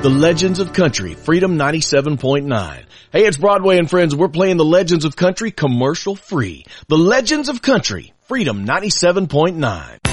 The Legends of Country, Freedom 97.9. Hey, it's Broadway and Friends. We're playing The Legends of Country commercial free. The Legends of Country, Freedom 97.9.